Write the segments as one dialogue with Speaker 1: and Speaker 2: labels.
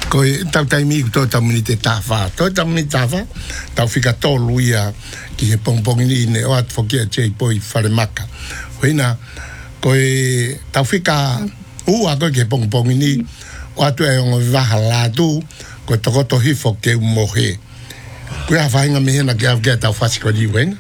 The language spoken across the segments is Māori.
Speaker 1: ko tau taimi to tamini te tafa to tamini tafa tau fika tolu ia ki he pongpong ni ne o at fokia chei poi falemaka hoina ko tau fika ua ko ke pongpong ni o atu e ngo vahala tu ko to hifo ke mohe ko a fainga me na ke tau fasiko di wen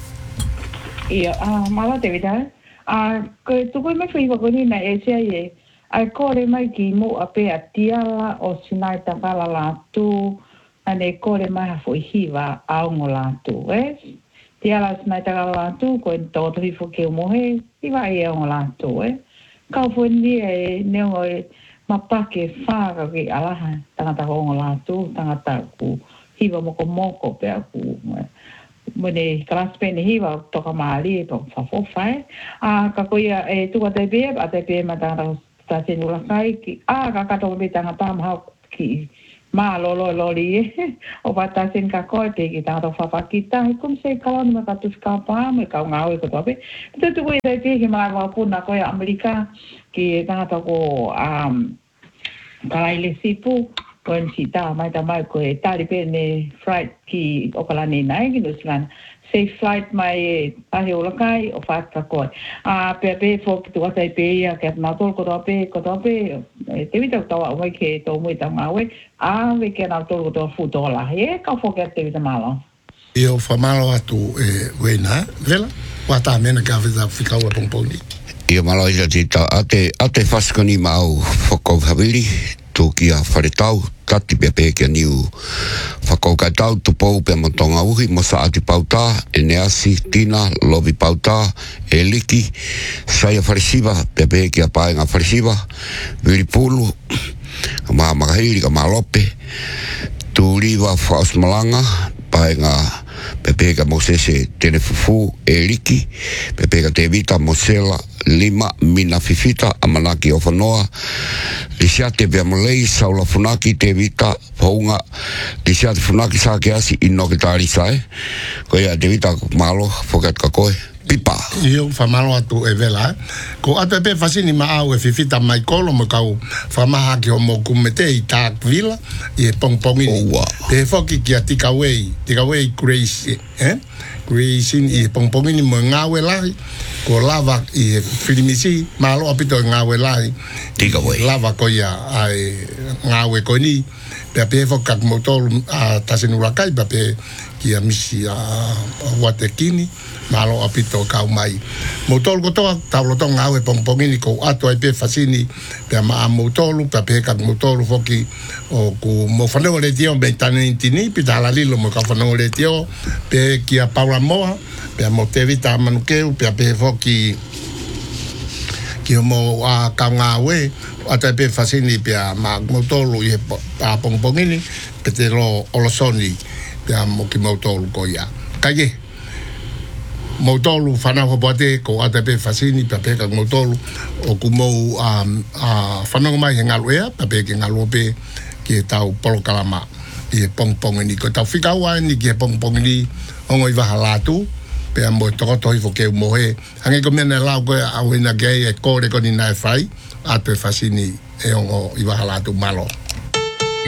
Speaker 2: ia mala te vida ko tu ko me fui ko ni na e ye ai kore mai ki mo a pe atiala o sinai takala la tu ane kore mai ha foi hiva au ngo la tu tiala sinai takala la tu ko to tri fo ke mo he hiva e ngo la tu ka fo ni e ne o ma pa ke fa ka ke ala ha tanga ngo la tu tanga ta ku hiva mo ko pe ku mone class pen hiva to ka mali to fa fo fa ka ko ia e tu ate be ma tanga ta se nula kai ki ka to be tanga tam ha ki ma lo li o va ta sen ka ko te ki ta to fa kita kum se kala ma ka tu ska pa me ka nga o ko to be tu ko ide ki ma va pu na ko ya amerika ki ta to ko ka ile sipu ko en sita mai ta mai ko ta ri pe ne flight ki o kala ni nai ki duslan safe flight mai ahi ola kai o fata ko pe fo tu ata pe ya ke na tol ko pe te vita to wa ke to mo ta ma we we ke na tol ko fu to la ka fo ke te vita malo
Speaker 1: io fa malo atu we na vela wa ta mena ka visa fika o pomponi
Speaker 3: io malo ia tita ate faskoni mau foko havili tokia faretau tati pepe ke niu whakaukai tau tupou pe matonga uhi mo sa ati pauta e neasi tina lovi pauta e liki saia faresiva pepe ke apaenga faresiva viripulu ma makahiri ka malope turiwa faosmalanga paenga pepe ka mosese tene fufu e liki pepe ka te vita mosela lima mina fifita amanaki o whanoa lisiate vea molei saula funaki te vita paunga lisiate funaki sa ke asi ino ke tari sae ko ia te vita malo fokat ka koe pipa
Speaker 1: io fa malo atu e vela ko atu pe fasini ma au e fifita mai kolo mo kau fa maha ki o mo kumete i tak vila i e pongpongini pe foki ki a tika wei crazy Grace i pongpongini mo ngawe lahi ko lava i filimisi malo apito ngawe lahi
Speaker 3: tika wei
Speaker 1: lava ko ia ai ngawe ko ni pe fokak motor tasenula kai pe ki a misi watekini malo apito kau mai motor ko to taulo to ngawe pongpongini ko ato ai pe fasini pe ma motor pe kak motor foki o ku mo fano le tio betani tini pitala lilo mo ka fano le tio pe ki a paula moa pe mo te vita manukeu pe foki ki mo a ka ngawe ata pe fasini pe ma motor i a pongpongini pe te lo olosoni pe mo ki motor ko ya kaye motolu fana ho bote ko ata pe fasini pe ka motolu o ku mo fana mai ngaluea pe ke ngalupe ki tau polo kalama i pongpong ni ko tau fika wa ni ki pongpong ni ongo i vahalatu pe ambo to i fo ke mohe ange ko mena la ko a wina ge e ko re ko ni nai fai ate fasini e ongo i vahalatu malo